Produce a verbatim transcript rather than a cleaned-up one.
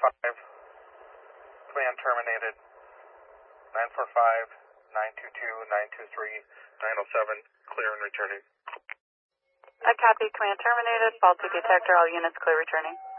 five, command terminated, nine four five, nine two two, nine two three, nine oh seven, clear and returning. I copy, command terminated, faulty detector, all units clear returning.